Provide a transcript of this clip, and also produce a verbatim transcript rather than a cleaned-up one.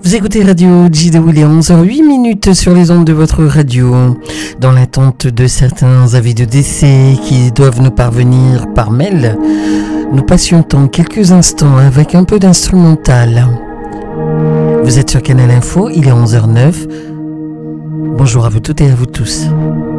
Vous écoutez Radio J D Will, onze heures huit minutes sur les ondes de votre radio. Dans l'attente de certains avis de décès qui doivent nous parvenir par mail, nous patientons quelques instants avec un peu d'instrumental. Vous êtes sur Canal Info, il est onze heures neuf. Bonjour à vous toutes et à vous tous.